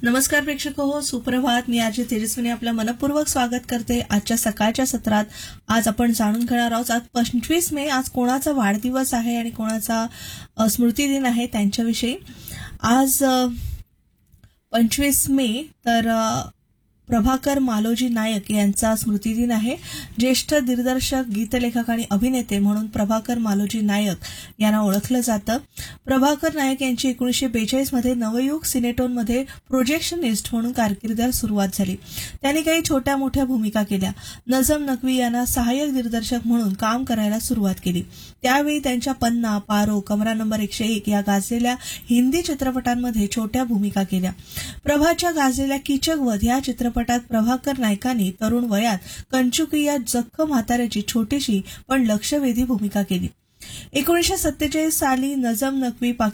नमस्कार प्रेक्षक हो, सुप्रभात. मी आजी तेजस्विनी आपलं मनपूर्वक स्वागत करते आजच्या सकाळच्या सत्रात. आज आपण जाणून घेणार आहोत आज 25 मे, आज कोणाचा वाढदिवस आहे आणि कोणाचा स्मृती दिन आहे त्यांच्याविषयी. आज 25 मे तर प्रभाकर मालोजी नायक यांचा स्मृतिदिन आहे. ज्येष्ठ दिग्दर्शक, गीतलेखक आणि अभिनेते म्हणून प्रभाकर मालोजी नायक यांना ओळखलं जातं. प्रभाकर नायक यांची 1942 मध्ये नवयुग सिनेटोनमध्ये प्रोजेक्शनिस्ट म्हणून कारकिर्दीला सुरुवात झाली. त्यांनी काही छोट्या मोठ्या भूमिका केल्या. नजम नक्वी यांना सहाय्यक दिग्दर्शक म्हणून काम करायला सुरुवात केली. त्यावेळी त्यांच्या पन्ना, पारो, कमरा नंबर 101 या गाजलेल्या हिंदी चित्रपटांमध्ये छोट्या भूमिका केल्या. प्रभाच्या गाजलेल्या कीचक वध या चित्रपटात प्रभाकर नायकांनी तरुण वयात कंचुकी या जख्ख म्हाताऱ्याची छोटीशी पण लक्षवेधी भूमिका केली. 1947 साली नजम नक्वी